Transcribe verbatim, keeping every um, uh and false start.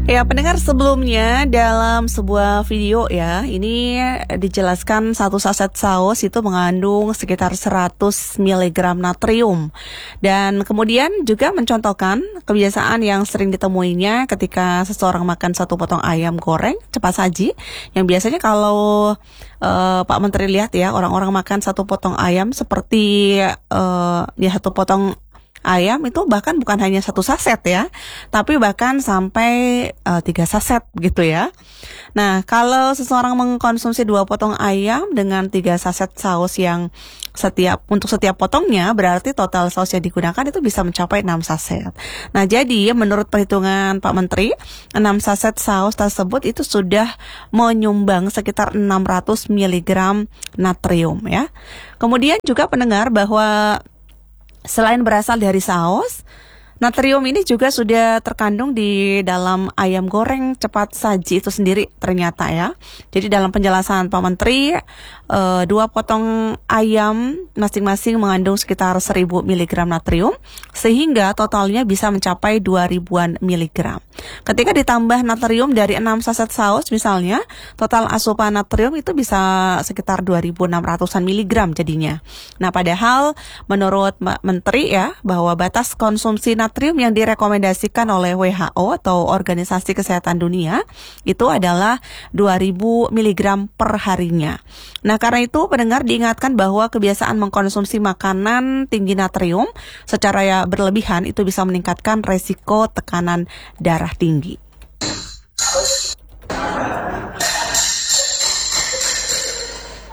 Ya, pendengar, sebelumnya dalam sebuah video ya, ini dijelaskan satu saset saus itu mengandung sekitar seratus miligram natrium. Dan kemudian juga mencontohkan kebiasaan yang sering ditemuinya ketika seseorang makan satu potong ayam goreng cepat saji. Yang biasanya kalau uh, Pak Menteri lihat ya, orang-orang makan satu potong ayam seperti uh, ya satu potong ayam itu bahkan bukan hanya satu saset ya, tapi bahkan sampai uh, tiga saset gitu ya. Nah, kalau seseorang mengkonsumsi dua potong ayam dengan tiga saset saus yang setiap untuk setiap potongnya, berarti total saus yang digunakan itu bisa mencapai enam saset. Nah, jadi menurut perhitungan Pak Menteri, enam saset saus tersebut itu sudah menyumbang sekitar enam ratus miligram natrium ya. Kemudian juga pendengar, bahwa selain berasal dari saus, natrium ini juga sudah terkandung di dalam ayam goreng cepat saji itu sendiri ternyata ya. Jadi dalam penjelasan Pak Menteri, eh, dua potong ayam masing-masing mengandung sekitar seribu miligram natrium, sehingga totalnya bisa mencapai dua ribuan miligram. Ketika ditambah natrium dari enam saset saus misalnya, total asupan natrium itu bisa sekitar dua ribu enam ratusan miligram jadinya. Nah, padahal menurut Mbak Menteri ya, bahwa batas konsumsi natrium yang direkomendasikan oleh W H O atau Organisasi Kesehatan Dunia itu adalah dua ribu miligram per harinya. Nah, karena itu pendengar diingatkan bahwa kebiasaan mengkonsumsi makanan tinggi natrium secara ya berlebihan itu bisa meningkatkan resiko tekanan darah tinggi.